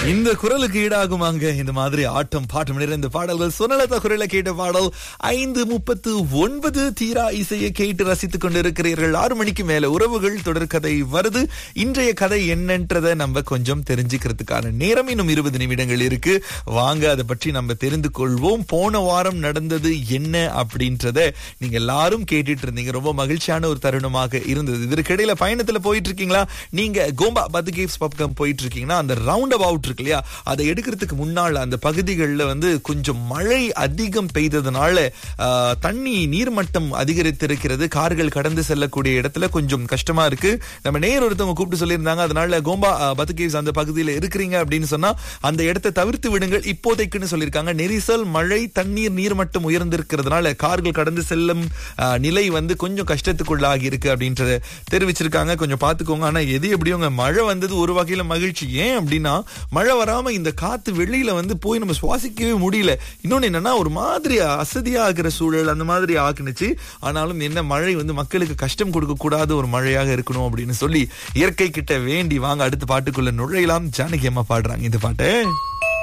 இந்த குரலுக்கு ஈடாகுமாங்க இந்த மாதிரி ஆட்டம் பாட்டம் நிறைந்த பாடல்கள். சுனலதா குரலை கேட்ட பாடல் 5:39 தீரா இசையை கேட்டு ரசித்துக் கொண்டிருக்கிறீர்கள். 6 மணிக்கு மேல உறவுகள் தொடர்கதை வருது. இன்றைய கதை என்னன்றதை நம்ம கொஞ்சம் தெரிஞ்சுக்கிறதுக்கான நேரம் இன்னும் 20 நிமிடங்கள் இருக்கு. வாங்க அதை பற்றி நம்ம தெரிந்து கொள்வோம். போன வாரம் நடந்தது என்ன அப்படின்றத நீங்க எல்லாரும் கேட்டுட்டு இருந்தீங்க. ரொம்ப மகிழ்ச்சியான ஒரு தருணமாக இருந்தது. இதற்கிடையில பயணத்துல போயிட்டு இருக்கீங்களா? நீங்க கோம்பா பத்து கேவ்ஸ் பக்கம் போயிட்டு இருக்கீங்கன்னா அந்த ரவுண்ட் அபவுட் இருக்கு இல்லையா, அதை எடுக்கிறதுக்கு முன்னால் அந்த பகுதிகளில் வந்து கொஞ்சம் மழை அதிகம் பெய்ததுனால தண்ணி நீர்மட்டம் அதிகரித்திருக்கிறது. கார்கள் கடந்து செல்லக்கூடிய இடத்துல கொஞ்சம் கஷ்டமா இருக்கு. நம்ம நேர் ஒருத்தவங்க கூப்பிட்டு சொல்லியிருந்தாங்க, அதனால கோம்பா பத்து கேவ்ஸ் அந்த பகுதியில் இருக்கிறீங்க அப்படின்னு சொன்னா அந்த இடத்தை தவிர்த்து விடுங்கள் இப்போதைக்குன்னு சொல்லியிருக்காங்க. நெரிசல், மழை, தண்ணீர் நீர்மட்டம் உயர்ந்திருக்கிறதுனால கார்கள் கடந்து செல்லும் நிலை வந்து கொஞ்சம் கஷ்டத்துக்குள்ளாகி இருக்கு அப்படின்றத தெரிவிச்சிருக்காங்க. கொஞ்சம் பார்த்துக்கோங்க. ஆனா எது எப்படியோங்க மழை வந்தது ஒரு வகையில மகிழ்ச்சி. ஏன் அப்படின்னா மழை வராம இந்த காத்து வெளியில வந்து போய் நம்ம சுவாசிக்கவே முடியல. இன்னொன்னு என்னன்னா ஒரு மாதிரி அசதியா ஆகிற சூழல் அந்த மாதிரி ஆக்குனுச்சு. ஆனாலும் என்ன, மழை வந்து மக்களுக்கு கஷ்டம் கொடுக்க கூடாத ஒரு மழையாக இருக்கணும் அப்படின்னு சொல்லி இயற்கை கிட்ட வேண்டி வாங்க அடுத்த பாட்டுக்குள்ள நுழையலாம். ஜானகி அம்மா பாடுறாங்க இந்த பாட்டை.